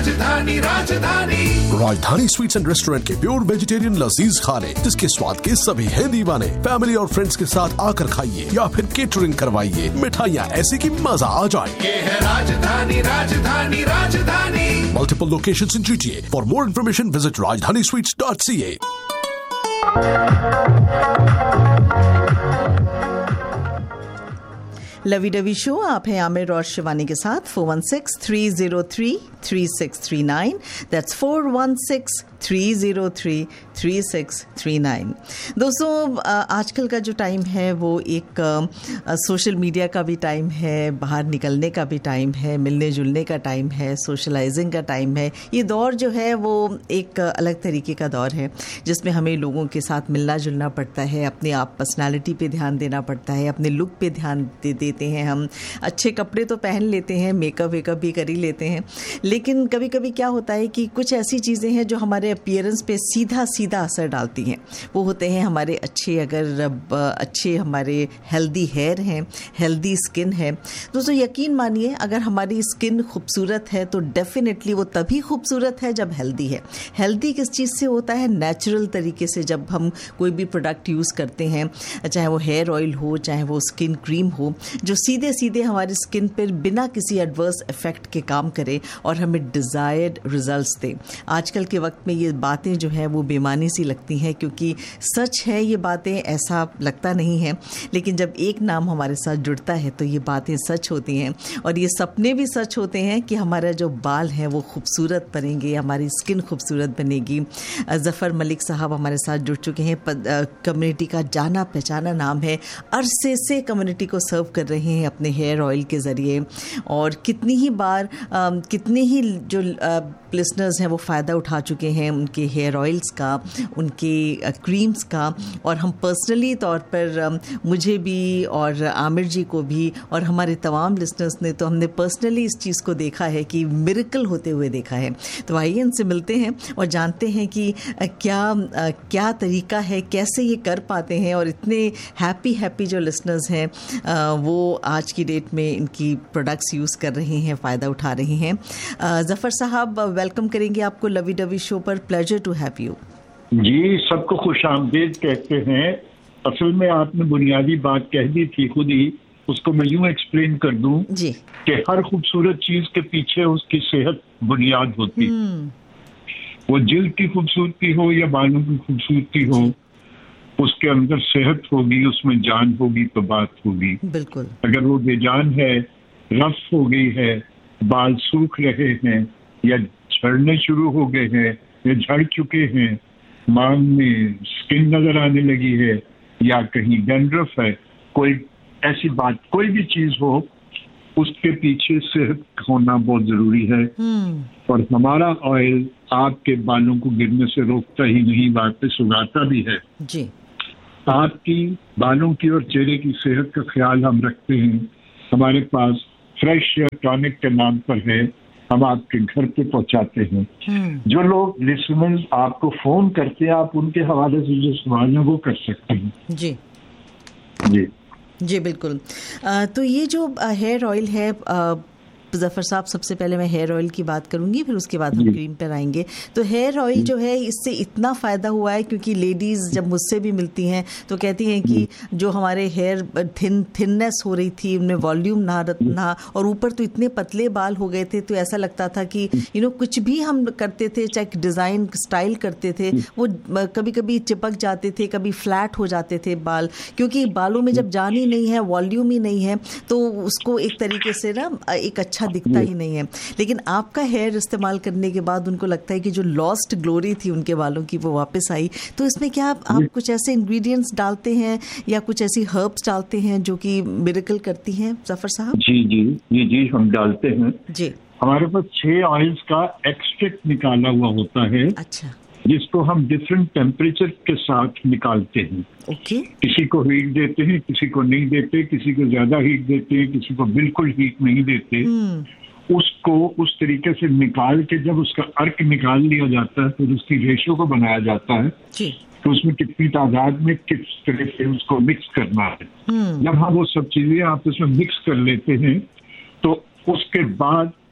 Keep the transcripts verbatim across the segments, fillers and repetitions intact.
राजधानी राजधानी राजधानी स्वीट्स एंड रेस्टोरेंट के प्योर वेजिटेरियन लजीज खाने, जिसके स्वाद के सभी हैं दीवाने। फैमिली और फ्रेंड्स के साथ आकर खाइए या फिर केटरिंग करवाइए। मिठाइयाँ ऐसी कि मजा आ जाए। ये है राजधानी राजधानी राजधानी। Multiple locations in G T A. For more information, visit rajdhani sweets dot c a. Lovey dovey show, आप हैं आमिर और शिवानी के साथ। Four one six three zero three three six three nine, that's four one six three zero three three six three nine. दोस्तों, आजकल का जो time है वो एक सोशल मीडिया का भी टाइम है, बाहर निकलने का भी टाइम है, मिलने जुलने का टाइम है, सोशलाइजिंग का टाइम है। ये दौर जो है वो एक अलग तरीके का दौर है जिसमें हमें लोगों के साथ मिलना जुलना पड़ता है, अपने आप पर्सनालिटी पे ध्यान देना पड़ता है, अपने लुक पे ध्यान दे देते हैं। हम अच्छे कपड़े तो पहन लेते हैं, मेकअप वेकअप भी कर ही लेते हैं, लेकिन कभी कभी क्या होता है कि कुछ ऐसी चीज़ें हैं जो हमारे अपीयरेंस पे सीधा सीधा असर डालती हैं। वो होते हैं हमारे अच्छे, अगर अच्छे हमारे हेल्दी हेयर हैं, हेल्दी स्किन है। दोस्तों, यकीन मानिए, अगर हमारी स्किन खूबसूरत है तो डेफिनेटली वो तभी खूबसूरत है जब हेल्दी है। हेल्दी किस चीज़ से होता है? नेचुरल तरीके से। जब हम कोई भी प्रोडक्ट यूज़ करते हैं, चाहे वो हेयर ऑयल हो, चाहे वो स्किन क्रीम हो, जो सीधे सीधे हमारी स्किन पर बिना किसी एडवर्स इफेक्ट के काम करे और हमें डिज़ायर्ड रिजल्ट्स दे। आजकल के वक्त में ये बातें जो है वो बेमानी सी लगती हैं, क्योंकि सच है ये बातें, ऐसा लगता नहीं है, लेकिन जब एक नाम हमारे साथ जुड़ता है तो ये बातें सच होती हैं। और ये सपने भी सच होते हैं कि हमारा जो बाल हैं वो खूबसूरत बनेंगे, हमारी स्किन खूबसूरत बनेगी। ज़फ़र मलिक साहब हमारे साथ जुड़ चुके हैं। कम्युनिटी का जाना पहचाना नाम है, अरसे से कम्युनिटी को सर्व कर रहे हैं अपने हेयर ऑयल के ज़रिए। और कितनी ही बार आ, कितने ही जो लिसनर्स हैं वो फ़ायदा उठा चुके हैं उनके हेयर ऑयल्स का, उनके क्रीम्स का। और हम पर्सनली तौर पर, मुझे भी और आमिर जी को भी और हमारे तमाम लिसनर्स ने, तो हमने पर्सनली इस चीज़ को देखा है कि मिरेकल होते हुए देखा है। तो आइए इनसे मिलते हैं और जानते हैं कि क्या क्या तरीका है, कैसे ये कर पाते हैं। और इतने हैप्पी हैप्पी जो लिसनर्स हैं वो आज की डेट में इनकी प्रोडक्ट्स यूज़ कर रहे हैं, फ़ायदा उठा रहे हैं। ज़फ़र साहब, वेलकम करेंगे आपको लवी डवी शो पर। प्लेजर टू हैव यू जी। सबको खुश आमदीद कहते हैं। असल में आपने बुनियादी बात कह दी थी खुद ही, उसको मैं यूं एक्सप्लेन कर दूं जी कि हर खूबसूरत चीज के पीछे उसकी सेहत बुनियाद होती है। वो जिल्द की खूबसूरती हो या बालों की खूबसूरती हो, उसके अंदर सेहत होगी, उसमें जान होगी तो बात होगी। बिल्कुल। अगर वो बेजान है, रफ हो गई है, बाल सूख रहे हैं या झड़ने शुरू हो गए हैं या झड़ चुके हैं, मांग में स्किन नजर आने लगी है या कहीं डैंड्रफ है, कोई ऐसी बात, कोई भी चीज हो, उसके पीछे सेहत होना बहुत जरूरी है। और हमारा ऑयल आपके बालों को गिरने से रोकता ही नहीं, वापस उगाता भी है जी। आपकी बालों की और चेहरे की सेहत का ख्याल हम रखते हैं। हमारे पास फ्रेश हेयर टॉनिक के नाम पर है, हम आपके घर पे पहुंचाते हैं। जो लोग लिसनर्स आपको फोन करते हैं, आप उनके हवाले से जो सवाल है वो कर सकते हैं। जी जी जी बिल्कुल। आ, तो ये जो हेयर ऑयल है, आ, ज़फ़र साहब, सबसे पहले मैं हेयर ऑयल की बात करूंगी, फिर उसके बाद हम क्रीम पर आएंगे। तो हेयर ऑयल जो है, इससे इतना फ़ायदा हुआ है क्योंकि लेडीज़ जब मुझसे भी मिलती हैं तो कहती हैं कि जो हमारे हेयर थिन थिननेस हो रही थी, उनमें वॉल्यूम ना ना और ऊपर तो इतने पतले बाल हो गए थे, तो ऐसा लगता था कि यू नो कुछ भी हम करते थे, चाहे डिज़ाइन स्टाइल करते थे, वो कभी कभी चिपक जाते थे, कभी फ्लैट हो जाते थे बाल, क्योंकि बालों में जब जान ही नहीं है, वॉल्यूम ही नहीं है, तो उसको एक तरीके से ना एक अच्छा दिखता ही नहीं है। लेकिन आपका हेयर इस्तेमाल करने के बाद उनको लगता है कि जो लॉस्ट ग्लोरी थी उनके बालों की वो वापस आई। तो इसमें क्या आप, आप कुछ ऐसे इंग्रेडिएंट्स डालते हैं या कुछ ऐसी हर्ब्स डालते हैं जो कि मिरेकल करती हैं, ज़फ़र साहब? जी जी जी जी हम डालते हैं जी। हमारे पास छह ऑयल्स का एक्सट्रैक्ट निकाला हुआ होता है। अच्छा। जिसको हम डिफरेंट टेम्परेचर के साथ निकालते हैं। ओके। किसी को हीट देते हैं, किसी को नहीं देते, किसी को ज्यादा हीट देते हैं, किसी को बिल्कुल हीट नहीं देते। उसको उस तरीके से निकाल के जब उसका अर्क निकाल लिया जाता है, फिर उसकी रेशो को बनाया जाता है तो उसमें कितनी तादाद में किस तरह से उसको मिक्स करना है। जब हम वो सब चीजें आपस में मिक्स कर लेते हैं तो उसके बाद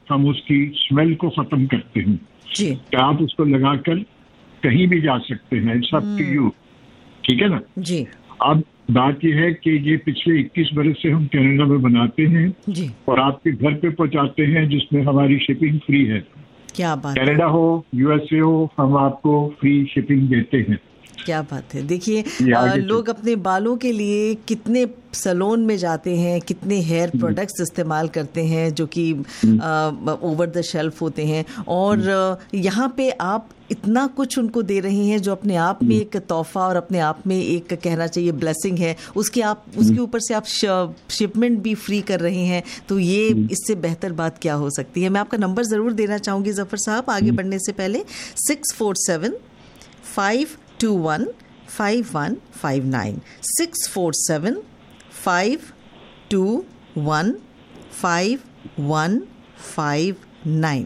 हम उसकी स्मेल को खत्म करते हैं जी। कि आप उसको लगाकर कहीं भी जा सकते हैं, इट्स अप टू यू, ठीक है ना जी। अब बात यह है कि ये पिछले इक्कीस बरस से हम कनाडा में बनाते हैं जी। और आपके घर पे पहुंचाते हैं, जिसमें हमारी शिपिंग फ्री है। क्या बात, कनाडा हो यूएसए हो, हम आपको फ्री शिपिंग देते हैं। क्या बात है। देखिए लोग अपने बालों के लिए कितने सैलून में जाते हैं, कितने हेयर प्रोडक्ट्स इस्तेमाल करते हैं जो कि ओवर द शेल्फ होते हैं, और यहाँ पे आप इतना कुछ उनको दे रहे हैं जो अपने आप में एक तोहफा और अपने आप में एक कहना चाहिए ब्लेसिंग है। उसके आप उसके ऊपर से आप शिपमेंट भी फ्री कर रहे हैं, तो ये इससे बेहतर बात क्या हो सकती है। मैं आपका नंबर ज़रूर देना चाहूँगी जफ़र साहब आगे बढ़ने से पहले, six four seven five to one five one five nine, six four seven five to one five one five nine.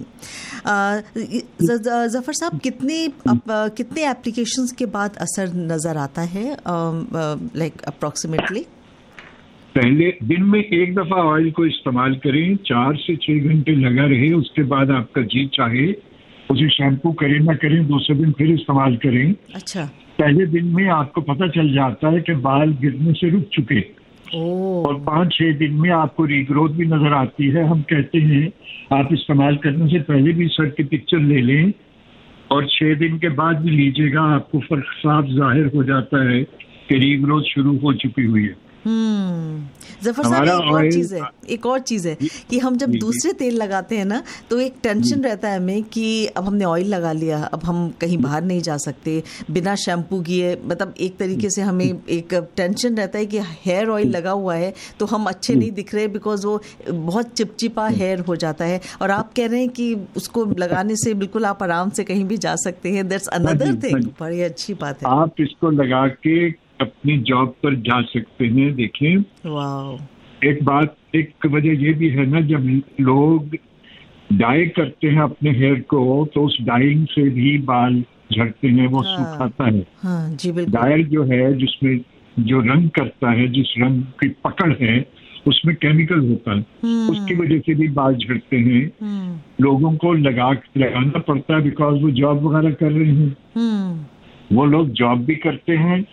Zafar साहब कितने अप, कितने एप्लीकेशंस के बाद असर नज़र आता है लाइक अप्रॉक्सीमेटली? पहले दिन में एक दफ़ा ऑयल को इस्तेमाल करें, चार से छः घंटे लगा रहे, उसके बाद आपका जी चाहे उसे शैम्पू करें ना करें, दूसरे दिन फिर इस्तेमाल करें। अच्छा। पहले दिन में आपको पता चल जाता है कि बाल गिरने से रुक चुके, और पाँच छः दिन में आपको रीग्रोथ भी नजर आती है। हम कहते हैं आप इस्तेमाल करने से पहले भी सर की पिक्चर ले लें और छः दिन के बाद भी लीजिएगा, आपको फर्क साफ जाहिर हो जाता है कि रीग्रोथ शुरू हो चुकी हुई है। हम्म जफर साहब एक और चीज़ है एक और चीज़ है कि हम जब दूसरे तेल लगाते हैं ना, तो एक टेंशन रहता है हमें कि अब हमने ऑयल लगा लिया, अब हम कहीं बाहर नहीं जा सकते बिना शैम्पू किए, मतलब एक तरीके से हमें एक टेंशन रहता है कि हेयर ऑयल लगा हुआ है तो हम अच्छे नहीं दिख रहे, बिकॉज वो बहुत चिपचिपा हेयर हो जाता है। और आप कह रहे हैं कि उसको लगाने से बिल्कुल आप आराम से कहीं भी जा सकते हैं। दैट्स अनदर थिंग, बड़ी अच्छी बात है। आप इसको लगा के अपनी जॉब पर जा सकते हैं। देखें, वाह। एक बात, एक वजह ये भी है ना, जब लोग डाई करते हैं अपने हेयर को तो उस डाइंग से भी बाल झड़ते हैं, वो हाँ, सुखाता है। हाँ, जी बिल्कुल। डायर जो है जिसमें जो रंग करता है, जिस रंग की पकड़ है उसमें केमिकल होता है, उसकी वजह से भी बाल झड़ते हैं। लोगों को लगा लगाना पड़ता है बिकॉज वो जॉब वगैरह कर रहे हैं। वो लोग जॉब भी करते हैं,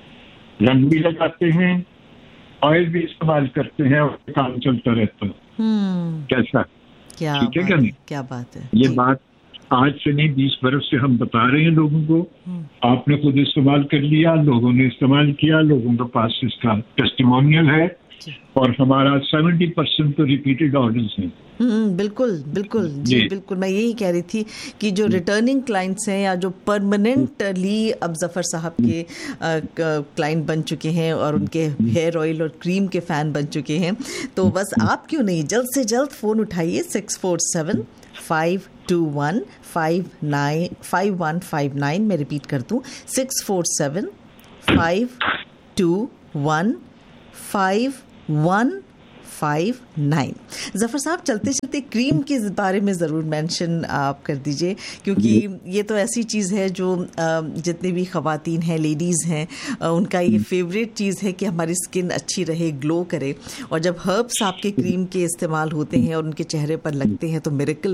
रंग भी लगाते हैं, ऑयल भी इस्तेमाल करते हैं और काम चलता रहता है। कैसा, क्या ठीक है क्या नहीं? क्या बात है। ये बात आज से नहीं, बीस बरस से हम बता रहे हैं लोगों को। आपने खुद इस्तेमाल कर लिया, लोगों ने इस्तेमाल किया, लोगों के पास इसका टेस्टिमोनियल है, और हमारा सेवेंटी परसेंट तो रिपीटेड ऑर्डर्स हैं। हम्म बिल्कुल बिल्कुल जी, जी बिल्कुल। मैं यही कह रही थी कि जो रिटर्निंग क्लाइंट्स हैं या जो परमानेंटली अब जफ़र साहब के क्लाइंट बन चुके हैं और उनके हेयर ऑयल और क्रीम के फ़ैन बन चुके हैं, तो बस आप क्यों नहीं जल्द से जल्द फ़ोन उठाइए, six four seven five to one five nine five one five nine. मैं रिपीट कर दूँ, six four seven five to one five one five nine. Zafar साहब चलते चलते क्रीम के बारे में ज़रूर मेंशन आप कर दीजिए, क्योंकि ये तो ऐसी चीज़ है जो जितने भी ख़वातीन हैं, लेडीज़ हैं, उनका ये फेवरेट चीज़ है कि हमारी स्किन अच्छी रहे, ग्लो करे। और जब हर्ब्स आपके क्रीम के इस्तेमाल होते हैं और उनके चेहरे पर लगते हैं तो मिरेकल